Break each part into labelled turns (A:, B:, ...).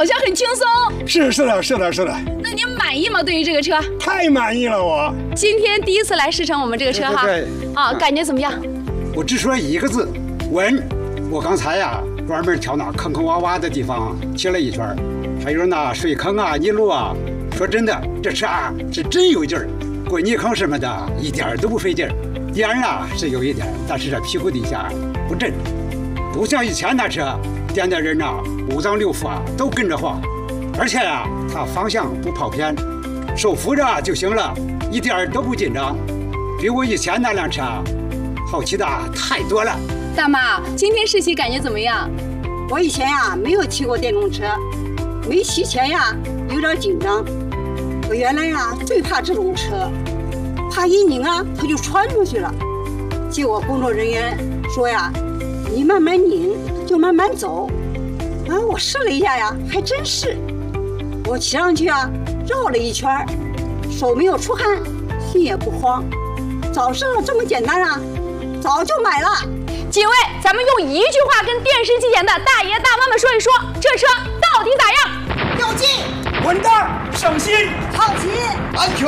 A: 好像很轻松。
B: 是的。
A: 那您满意吗？对于这个车？
B: 太满意了我。
A: 今天第一次来试乘我们这个车哈。
B: 对。
A: 感觉怎么样？
B: 我只说一个字，稳。我刚才呀，专门挑那坑坑洼洼的地方骑了一圈，还有那水坑啊、泥路啊。说真的，这车啊是真有劲儿，过泥坑什么的一点都不费劲儿。颠啊是有一点，但是这屁股底下不震，不像以前那车颠的人呐五脏六腑啊都跟着晃，而且呀它方向不跑偏，手扶着就行了，一点都不紧张，比我以前那辆车好骑的太多了。
A: 大妈，今天试骑感觉怎么样？
C: 我以前呀没有骑过电动车，没骑前呀有点紧张。我原来呀最怕这种车，怕一拧啊它就穿出去了。结果工作人员说呀，你慢慢拧就慢慢走。我试了一下呀，还真是。我骑上去啊绕了一圈，手没有出汗，心也不慌。早知道这么简单啊，早就买了。
A: 几位，咱们用一句话跟电视机前的大爷大妈们说一说，这车到底咋样？
C: 有劲，
B: 稳当，省心，
C: 好骑，
D: 安全。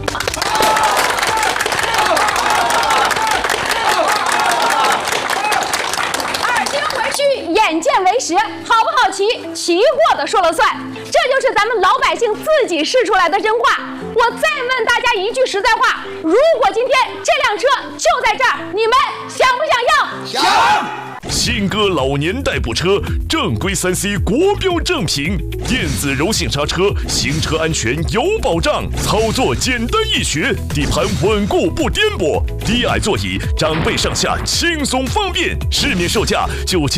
A: 耳听为虚，眼见为实，好不好骑，骑过的说了算。这就是咱们老百姓自己试出来的真话。我再问大家一句实在话，如果今天这辆车就在这儿，你们想不想要？
D: 想。
E: 新歌老年代步车，正规3C 国标正品，电子柔性刹车，行车安全有保障，操作简单易学，底盘稳固不颠簸，低矮座椅，长辈上下轻松方便。市面售价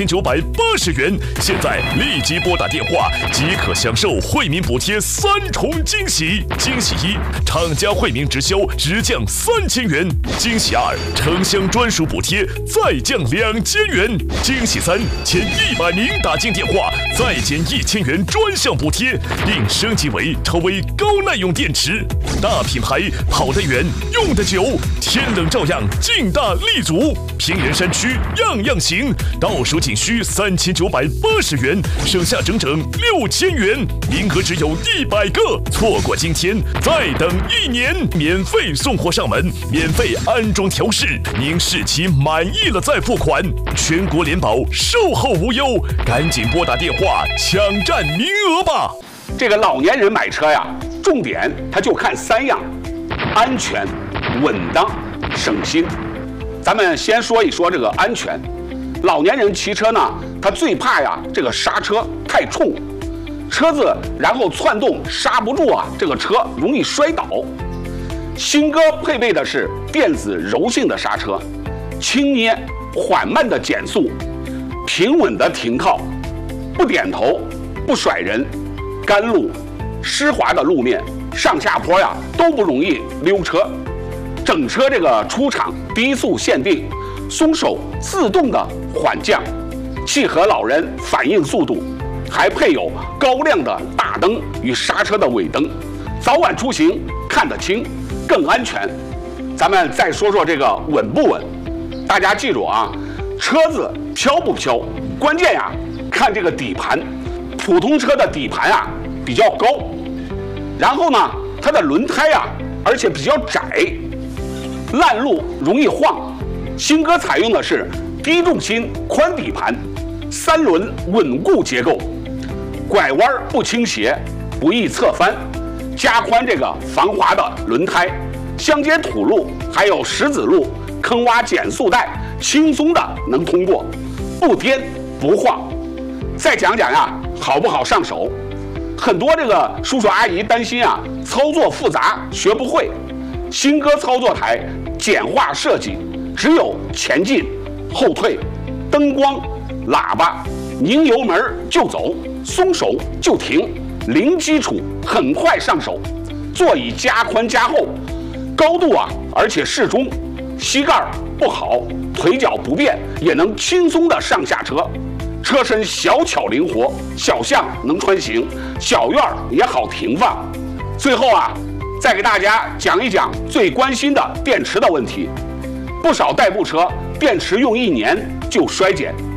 E: 9980元，现在立即拨打电话即可享受惠民补贴3重惊喜。惊喜1，厂家惠民直销直降3000元；惊喜2，城乡专属补贴再降2000元。惊喜3，前100名打进电话再减1000元专项补贴，并升级为超微高耐用电池。大品牌跑得远，用得久，天冷照样劲大力足。平原山区样样行，倒数仅需3980元，省下整整6000元，名额只有100个，错过今天再等1年，免费送货上门，免费安装调试，您试骑满意了再付款，全国联保，售后无忧，赶紧拨打电话抢占名额吧！
F: 这个老年人买车呀，重点他就看3样：安全、稳当、省心。咱们先说一说这个安全。老年人骑车呢，他最怕呀这个刹车太冲，车子然后窜动刹不住啊，这个车容易摔倒。新歌配备的是电子柔性的刹车，轻捏缓慢的减速，平稳的停靠，不点头，不甩人，干路、湿滑的路面、上下坡呀都不容易溜车。整车这个出厂低速限定，松手自动的缓降，契合老人反应速度，还配有高亮的大灯与刹车的尾灯，早晚出行看得清，更安全。咱们再说说这个稳不稳，大家记住啊，车子飘不飘，关键呀看这个底盘。普通车的底盘啊比较高，然后呢它的轮胎啊而且比较窄，烂路容易晃。新歌采用的是低重心宽底盘，3轮稳固结构，拐弯不倾斜，不易侧翻，加宽这个防滑的轮胎，乡间土路还有石子路、坑洼减速带轻松的能通过，不颠不晃。再讲讲呀，好不好上手？很多这个叔叔阿姨担心啊，操作复杂学不会。新歌操作台简化设计，只有前进、后退、灯光、喇叭，拧油门就走，松手就停，零基础很快上手。座椅加宽加厚，高度啊而且适中，膝盖不好，腿脚不便也能轻松的上下车。车身小巧灵活，小巷能穿行，小院也好停放。最后啊，再给大家讲一讲最关心的电池的问题。不少代步车电池用1年就衰减，